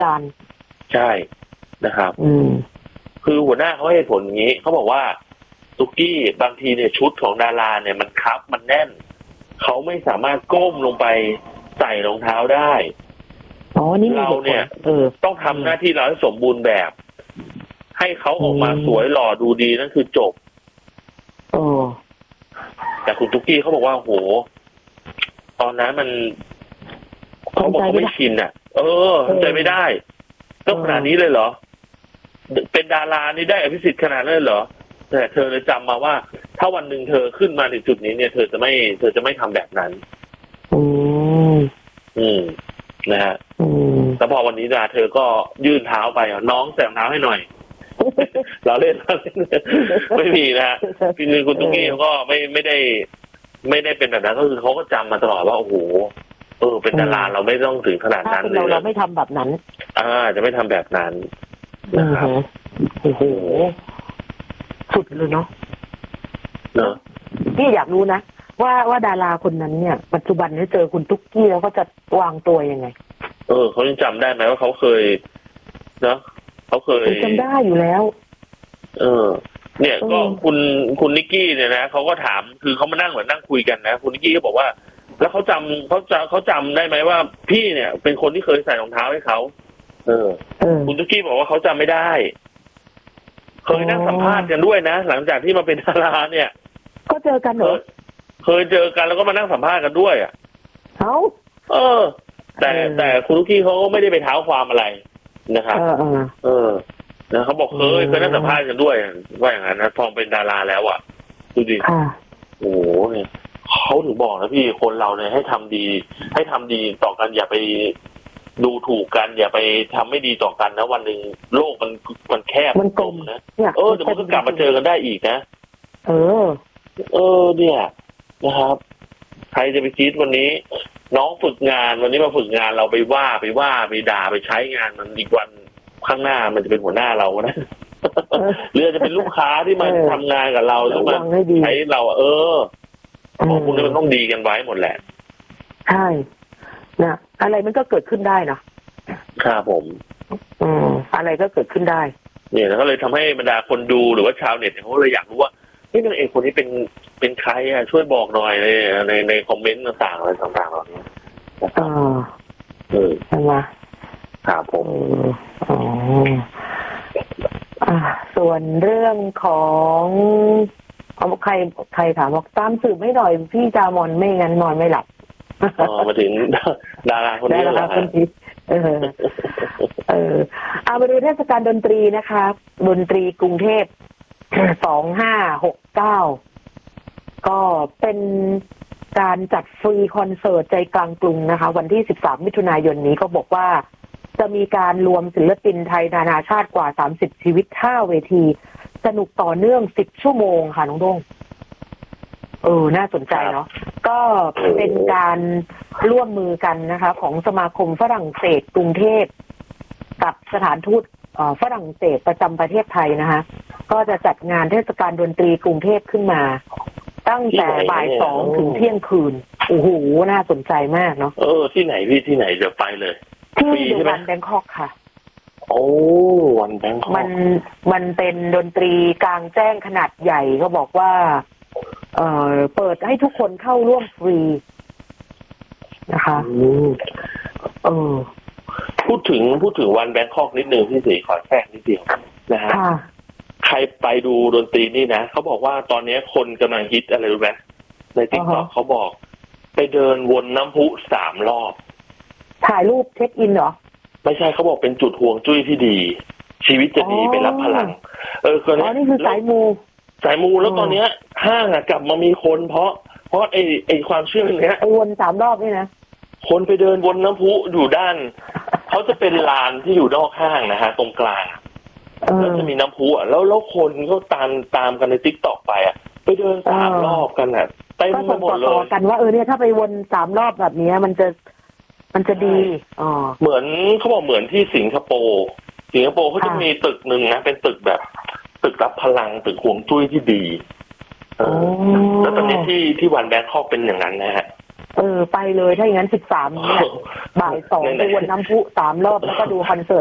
การใช่นะครับคือหัวหน้าเขาให้ผลอย่างนี้เขาบอกว่าตุ๊กกี้บางทีเนี่ยชุดของดาราเนี่ยมันคับมันแน่นเขาไม่สามารถก้มลงไปใส่รองเท้าได้นี่เราเนี่ยต้องทำหน้าที่เราให้สมบูรณ์แบบให้เขาออกมาสวยหล่อดูดีนั่นคือจบแต่คุณตุ๊กกี้เขาบอกว่าโหตอนนั้นมันเขาบอกเขาไม่ชินทำใจไม่ได้ต้องขนาดนี้เลยเหรอเป็นดารานี่ได้อภิสิทธิ์ขนาดนั้นเลยเหรอแต่เธอเลยจำมาว่าถ้าวันหนึ่งเธอขึ้นมาถึงจุดนี้เนี่ยเธอจะไม่ทำแบบนั้นนะฮะแต่พอวันนี้เธอก็ยื่นเท้าไปน้องใส่รองเท้าให้หน่อยเราเล่นไม่มีนะฮะคือคุณตุ๊กกี้เขาก็ไม่ได้เป็นแบบนั้นก็คือเขาก็จำมาตลอดว่าโอ้โหเป็นดาราเราไม่ต้องถึงขนาดนั้นเลยเราไม่ทำแบบนั้นจะไม่ทำแบบนั้นนะครับโอ้โหสุดเลยเนาะพี่อยากรู้นะว่าดาราคนนั้นเนี่ยปัจจุบันนี้เจอคุณตุ๊กกี้แล้วก็จะวางตัวยังไงเขายังจำได้ไหมว่าเขาเคยเนาะเขาเคยจำได้อยู่แล้วเนี่ยก็คุณนิกกี้เนี่ยนะเขาก็ถามคือเขามานั่งเหมือนนั่งคุยกันนะคุณนิกกี้ก็บอกว่าแล้วเขาจำได้ไหมว่าพี่เนี่ยเป็นคนที่เคยใส่รองเท้าให้เขาคุณตุ๊กกี้บอกว่าเขาจำไม่ได้เคยนั่งสัมภาษณ์กันด้วยนะหลังจากที่มาเป็นดาราเนี่ยก็เจอกันเหรอเคยเจอกันแล้วก็มานั่งสัมภาษณ์กันด้วยแต่คุณตุ๊กกี้เขาไม่ได้ไปเท้าความอะไรนะครับนะเขาบอกเคยนั่งสัมภาษณ์กันด้วยว่าอย่างนั้นนะพอเป็นดาราแล้วอ่ะดูดิโอ้โหเนี่ยเขาถึงบอกนะพี่คนเราเนี่ยให้ทำดีต่อกันอย่าไปดูถูกกันอย่าไปทำไม่ดีต่อกันนะวันหนึ่งโลกมันแคบมันกลมนะเดี๋ยวมันก็กลับมาเจอกันได้อีกนะเนี่ยนะครับใครจะไปคิดวันนี้น้องฝึกงานวันนี้มาฝึกงานเราไปว่าไปด่าไปใช้งานมันอีกวันข้างหน้ามันจะเป็นหัวหน้าเรานะหรือจะเป็นลูกค้าที่มาทำงานกับเราแล้วมาใช้เราของพวกนี้มันต้องดีกันไว้หมดแหละใช่นะอะไรมันก็เกิดขึ้นได้นะครับผมอะไรก็เกิดขึ้นได้เนี่ยแล้วก็เลยทำให้บรรดาคนดูหรือว่าชาวเน็ตเขาเลยอยากรู้ว่านี่นางเอกคนนี้เป็นใครช่วยบอกหน่อยในคอมเมนต์ต่างๆอะไรต่างๆเหล่านี้ใช่ไหมครับผมส่วนเรื่องของใครถามบอกตามสืบให้หน่อยพี่จามอนไม่งั้นนอนไม่หลับมาถึงดาราคนนี้แล้วเอามาดูเทศกาลดนตรีนะคะดนตรีกรุงเทพ2569ก็เป็นการจัดฟรีคอนเสิร์ตใจกลางกรุงนะคะวันที่13มิถุนายนนี้ก็บอกว่าจะมีการรวมศิลปินไทยนานาชาติกว่า30ชีวิต5เวทีสนุกต่อเนื่อง10ชั่วโมงค่ะน้องด้งน่าสนใจเนาะก็เป็นการร่วมมือกันนะคะของสมาคมฝรั่งเศสกรุงเทพกับสถานทูตฝรั่งเศสประจำประเทศไทยนะคะก็จะจัดงานเทศกาลดนตรีกรุงเทพขึ้นมาตั้งแต่บ่าย2ถึงเที่ยงคืนโอ้โหน่าสนใจมากเนาะที่ไหนพี่ที่ไหนเดี๋ยวไปเลยที่วันแบงคอกค่ะวันแบงคอกมันเป็นดนตรีกลางแจ้งขนาดใหญ่ก็บอกว่าเปิดให้ทุกคนเข้าร่วมฟรีนะคะพูดถึงวันแบงคอกนิดนึงพี่สีขอแทรกนิดเดียวนะฮะใครไปดูดนตรีนี่นะเขาบอกว่าตอนนี้คนกำลังฮิตอะไรรู้ไหมในTikTokเขาบอกไปเดินวนน้ำพุ3 รอบถ่ายรูปเช็คอินเหรอไม่ใช่เขาบอกเป็นจุดห่วงจุ้ยที่ดีชีวิตจะดีไปรับพลังนี่คือสายมูแล้วตอนนี้ห้างกลับมามีคนเพราะไอ้ความเชื่อเนี้ยวน3 รอบนี่นะคนไปเดินวนน้ำพุอยู่ด้านเขาจะเป็นลานที่อยู่นอกห้างนะฮะตรงกลางแล้วจะมีน้ำพุแล้วคนก็ตามกันในTikTokไปไปเดิน3 รอบกันเต็มไปหมดเลยกันว่าเนี่ยถ้าไปวน3 รอบแบบนี้มันจะดีเหมือนเขาบอกเหมือนที่สิงคโปร์เขาจะมีตึกนึงนะเป็นตึกแบบตึกรับพลังตึกห่วงจุ้ยที่ดีแล้วตอนนี้ที่วันแบงคอกเป็นอย่างนั้นนะฮะไปเลยถ้าอย่างนั้น13เนี่ยบ่าย 2ไปวนน้ำพุ3 รอบแล้วก็ดูคอนเสิร์ต